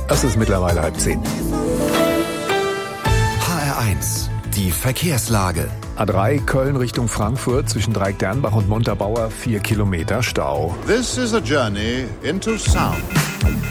Es ist mittlerweile 9:30. HR1, die Verkehrslage. A3 Köln Richtung Frankfurt zwischen Dreieck-Dernbach und Montabaur 4 Kilometer Stau. This is a journey into sound.